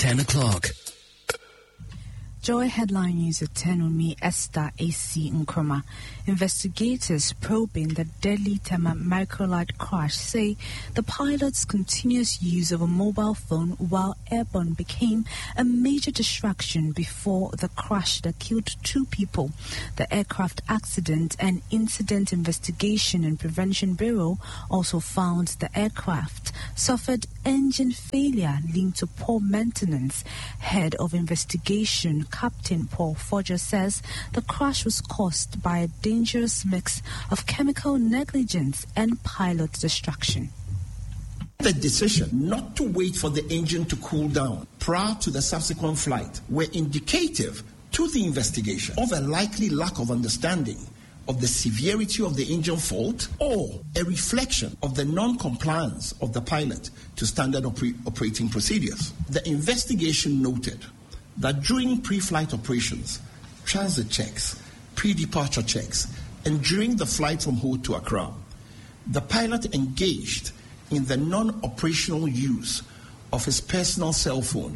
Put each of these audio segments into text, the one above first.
10 o'clock. Joy headline news at 10 with me, Esther A.C. Nkrumah. Investigators probing the deadly Tema microlight crash say the pilot's continuous use of a mobile phone while airborne became a major distraction before the crash that killed 2 people. The Aircraft Accident and Incident Investigation and Prevention Bureau also found the aircraft suffered engine failure linked to poor maintenance. Head of investigation Captain Paul Forger says the crash was caused by a dangerous mix of chemical negligence and pilot distraction. The decision not to wait for the engine to cool down prior to the subsequent flight were indicative to the investigation of a likely lack of understanding of the severity of the engine fault or a reflection of the non-compliance of the pilot to standard operating procedures. The investigation noted that during pre-flight operations, transit checks, pre-departure checks, and during the flight from Ho to Accra, the pilot engaged in the non-operational use of his personal cell phone.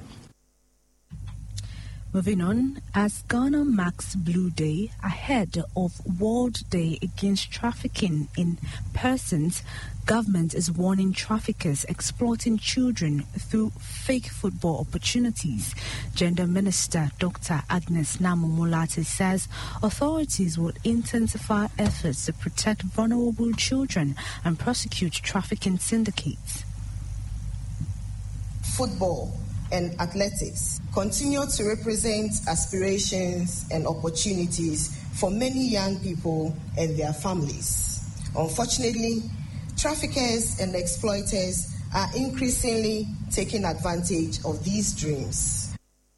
Moving on, as Ghana marks Blue Day ahead of World Day Against Trafficking in Persons, government is warning traffickers exploiting children through fake football opportunities. Gender Minister Dr. Agnes Namu-Molatey says authorities will intensify efforts to protect vulnerable children and prosecute trafficking syndicates. Football and athletics continue to represent aspirations and opportunities for many young people and their families. Unfortunately, traffickers and exploiters are increasingly taking advantage of these dreams.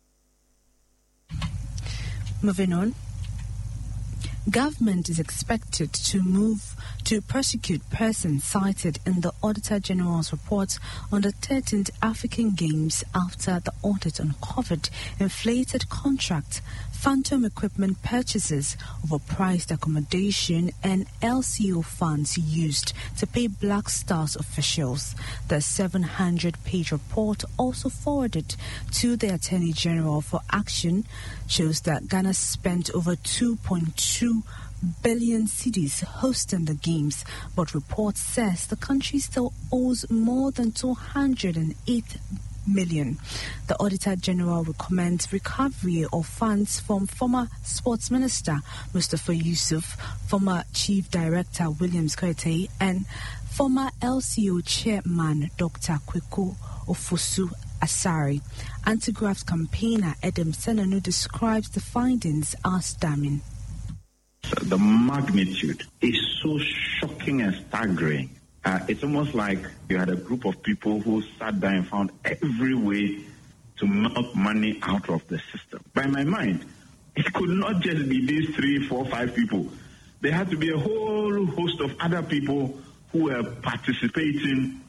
Moving on. Government is expected to move to prosecute persons cited in the Auditor General's report on the 13th African Games after the audit uncovered inflated contract, phantom equipment purchases, overpriced accommodation, and LCO funds used to pay Black Stars officials. The 700-page report, also forwarded to the Attorney General for action, shows that Ghana spent over 2.2 billion cedis hosting the games, but report says the country still owes more than 208 million. The Auditor General recommends recovery of funds from former Sports Minister Mustafa Yusuf, former Chief Director Williams Koete, and former LCO Chairman Dr. Kweku Ofosu Asari. Anti-graft campaigner Edem Senanu describes the findings as damning. The magnitude is so shocking and staggering. It's almost like you had a group of people who sat down and found every way to milk money out of the system. By my mind, it could not just be these 3, 4, 5 people. There had to be a whole host of other people who were participating.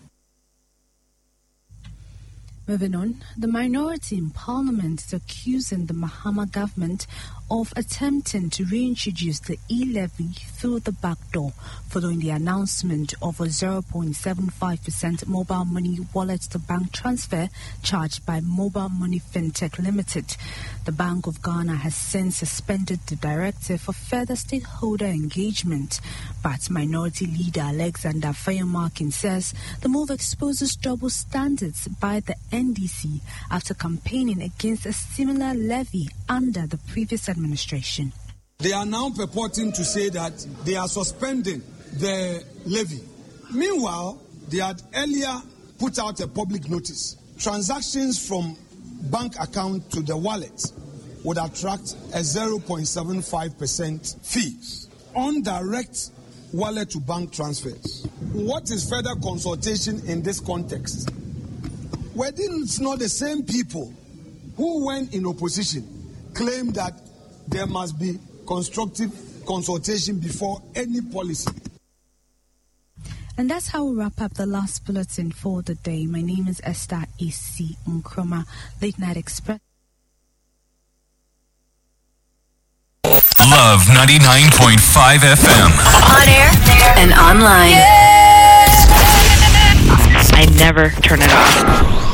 Moving on, the minority in Parliament is accusing the Mahama government of attempting to reintroduce the e-levy through the back door following the announcement of a 0.75% mobile money wallet-to-bank transfer charged by Mobile Money Fintech Limited. The Bank of Ghana has since suspended the directive for further stakeholder engagement, but Minority Leader Alexander Fayomarkin says the move exposes double standards by the NDC after campaigning against a similar levy under the previous administration. They are now purporting to say that they are suspending the levy. Meanwhile, they had earlier put out a public notice. Transactions from bank account to the wallet would attract a 0.75% fee on direct wallet to bank transfers. What is further consultation in this context? Were these not the same people who, when in opposition, claimed that there must be constructive consultation before any policy? And that's how we wrap up the last bulletin for the day. My name is Esther A.C. Nkrumah, Late Night Express. Love 99.5 FM. On air and online. I never turn it off.